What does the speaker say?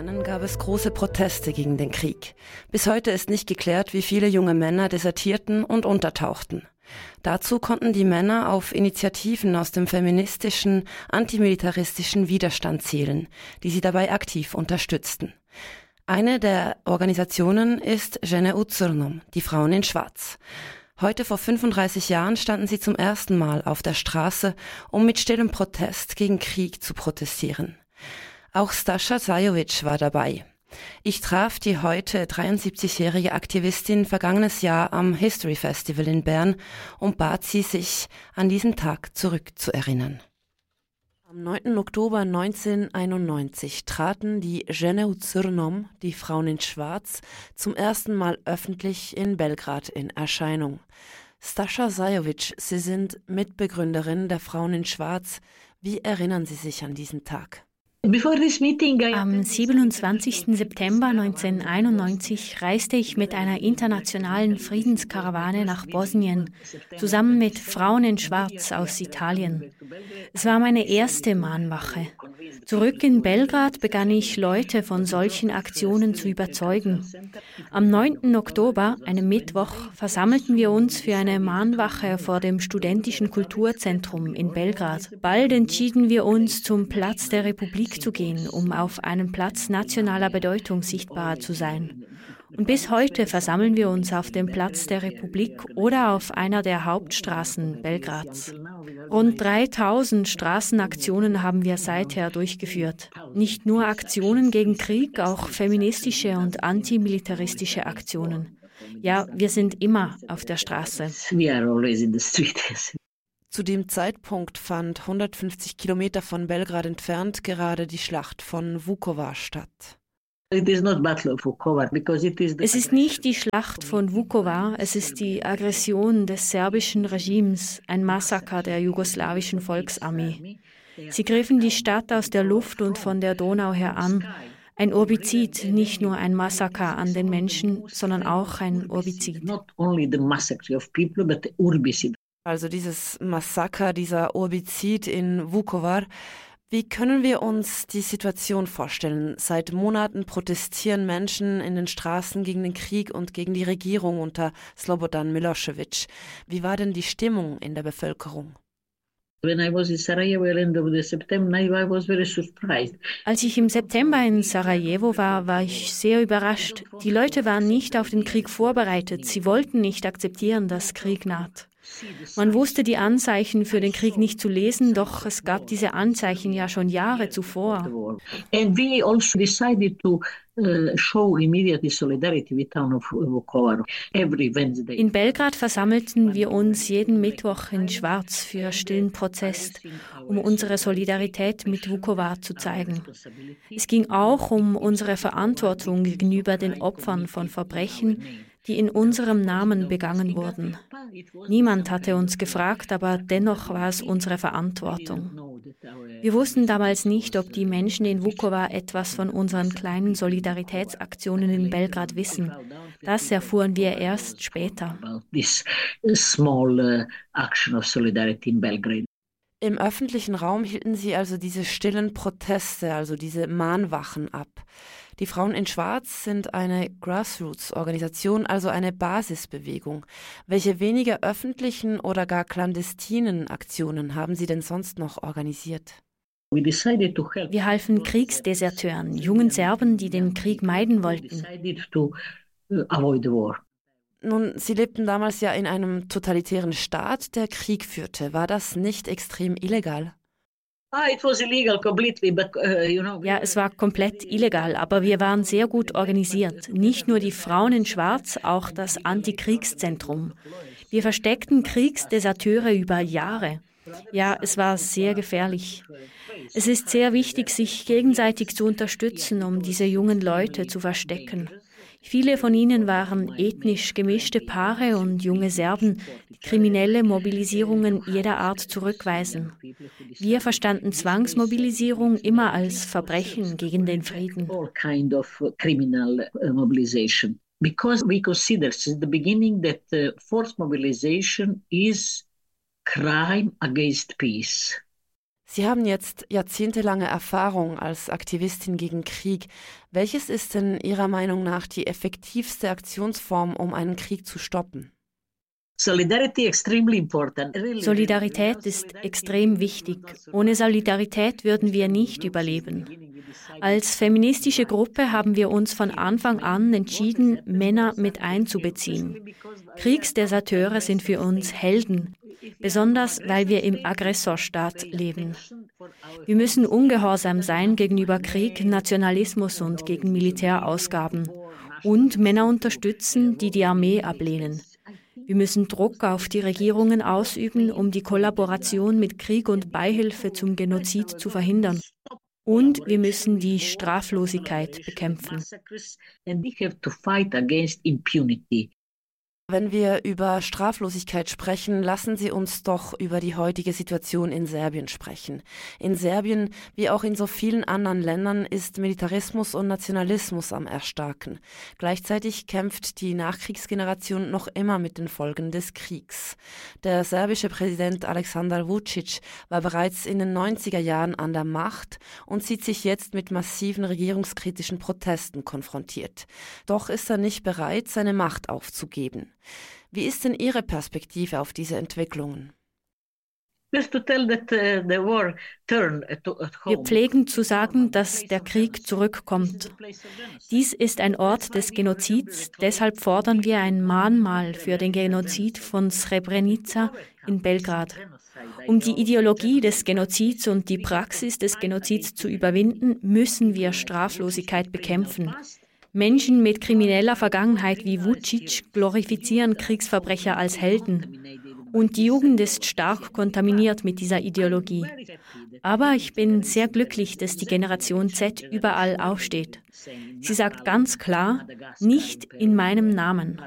Balkanen gab es große Proteste gegen den Krieg. Bis heute ist nicht geklärt, wie viele junge Männer desertierten und untertauchten. Dazu konnten die Männer auf Initiativen aus dem feministischen, antimilitaristischen Widerstand zählen, die sie dabei aktiv unterstützten. Eine der Organisationen ist Žene u crnom, die Frauen in Schwarz. Heute vor 35 Jahren standen sie zum ersten Mal auf der Straße, um mit stillem Protest gegen Krieg zu protestieren. Auch Stasha Zajovic war dabei. Ich traf die heute 73-jährige Aktivistin vergangenes Jahr am History Festival in Bern und bat sie, sich an diesen Tag zurückzuerinnern. Am 9. Oktober 1991 traten die Žene u crnom, die Frauen in Schwarz, zum ersten Mal öffentlich in Belgrad in Erscheinung. Stasha Zajovic, Sie sind Mitbegründerin der Frauen in Schwarz. Wie erinnern Sie sich an diesen Tag? Am 27. September 1991 reiste ich mit einer internationalen Friedenskarawane nach Bosnien, zusammen mit Frauen in Schwarz aus Italien. Es war meine erste Mahnwache. Zurück in Belgrad begann ich, Leute von solchen Aktionen zu überzeugen. Am 9. Oktober, einem Mittwoch, versammelten wir uns für eine Mahnwache vor dem Studentischen Kulturzentrum in Belgrad. Bald entschieden wir uns, zum Platz der Republik zu gehen, um auf einem Platz nationaler Bedeutung sichtbar zu sein. Und bis heute versammeln wir uns auf dem Platz der Republik oder auf einer der Hauptstraßen Belgrads. Rund 3000 Straßenaktionen haben wir seither durchgeführt. Nicht nur Aktionen gegen Krieg, auch feministische und antimilitaristische Aktionen. Ja, wir sind immer auf der Straße. Zu dem Zeitpunkt fand 150 Kilometer von Belgrad entfernt gerade die Schlacht von Vukovar statt. Es ist nicht die Schlacht von Vukovar, es ist die Aggression des serbischen Regimes, ein Massaker der jugoslawischen Volksarmee. Sie griffen die Stadt aus der Luft und von der Donau her an. Ein Urbizid, nicht nur ein Massaker an den Menschen, sondern auch ein Urbizid. Also dieses Massaker, dieser Urbizid in Vukovar. Wie können wir uns die Situation vorstellen? Seit Monaten protestieren Menschen in den Straßen gegen den Krieg und gegen die Regierung unter Slobodan Milošević. Wie war denn die Stimmung in der Bevölkerung? Als ich im September in Sarajevo war, war ich sehr überrascht. Die Leute waren nicht auf den Krieg vorbereitet. Sie wollten nicht akzeptieren, dass Krieg naht. Man wusste die Anzeichen für den Krieg nicht zu lesen, doch es gab diese Anzeichen ja schon Jahre zuvor. And we also decided to show immediately solidarity with town of Vukovar every Wednesday. In Belgrad versammelten wir uns jeden Mittwoch in Schwarz für stillen Protest, um unsere Solidarität mit Vukovar zu zeigen. Es ging auch um unsere Verantwortung gegenüber den Opfern von Verbrechen, die in unserem Namen begangen wurden. Niemand hatte uns gefragt, aber dennoch war es unsere Verantwortung. Wir wussten damals nicht, ob die Menschen in Vukovar etwas von unseren kleinen Solidaritätsaktionen in Belgrad wissen. Das erfuhren wir erst später. Im öffentlichen Raum hielten sie also diese stillen Proteste, also diese Mahnwachen ab. Die Frauen in Schwarz sind eine Grassroots-Organisation, also eine Basisbewegung. Welche weniger öffentlichen oder gar clandestinen Aktionen haben Sie denn sonst noch organisiert? Wir halfen Kriegsdeserteuren, jungen Serben, die den Krieg meiden wollten. Nun, Sie lebten damals ja in einem totalitären Staat, der Krieg führte. War das nicht extrem illegal? Ja, es war komplett illegal, aber wir waren sehr gut organisiert. Nicht nur die Frauen in Schwarz, auch das Antikriegszentrum. Wir versteckten Kriegsdeserteure über Jahre. Ja, es war sehr gefährlich. Es ist sehr wichtig, sich gegenseitig zu unterstützen, um diese jungen Leute zu verstecken. Viele von ihnen waren ethnisch gemischte Paare und junge Serben, die kriminelle Mobilisierungen jeder Art zurückweisen. Wir verstanden Zwangsmobilisierung immer als Verbrechen gegen den Frieden. Because we consider since the beginning that forced mobilization is crime against peace. Sie haben jetzt jahrzehntelange Erfahrung als Aktivistin gegen Krieg. Welches ist denn Ihrer Meinung nach die effektivste Aktionsform, um einen Krieg zu stoppen? Solidarität ist extrem wichtig. Ohne Solidarität würden wir nicht überleben. Als feministische Gruppe haben wir uns von Anfang an entschieden, Männer mit einzubeziehen. Kriegsdeserteure sind für uns Helden, besonders weil wir im Aggressorstaat leben. Wir müssen ungehorsam sein gegenüber Krieg, Nationalismus und gegen Militärausgaben und Männer unterstützen, die die Armee ablehnen. Wir müssen Druck auf die Regierungen ausüben, um die Kollaboration mit Krieg und Beihilfe zum Genozid zu verhindern. Und wir müssen die Straflosigkeit bekämpfen. Wenn wir über Straflosigkeit sprechen, lassen Sie uns doch über die heutige Situation in Serbien sprechen. In Serbien, wie auch in so vielen anderen Ländern, ist Militarismus und Nationalismus am Erstarken. Gleichzeitig kämpft die Nachkriegsgeneration noch immer mit den Folgen des Kriegs. Der serbische Präsident Aleksandar Vučić war bereits in den 90er Jahren an der Macht und sieht sich jetzt mit massiven regierungskritischen Protesten konfrontiert. Doch ist er nicht bereit, seine Macht aufzugeben. Wie ist denn Ihre Perspektive auf diese Entwicklungen? Wir pflegen zu sagen, dass der Krieg zurückkommt. Dies ist ein Ort des Genozids, deshalb fordern wir ein Mahnmal für den Genozid von Srebrenica in Belgrad. Um die Ideologie des Genozids und die Praxis des Genozids zu überwinden, müssen wir Straflosigkeit bekämpfen. Menschen mit krimineller Vergangenheit wie Vučić glorifizieren Kriegsverbrecher als Helden. Und die Jugend ist stark kontaminiert mit dieser Ideologie. Aber ich bin sehr glücklich, dass die Generation Z überall aufsteht. Sie sagt ganz klar, nicht in meinem Namen.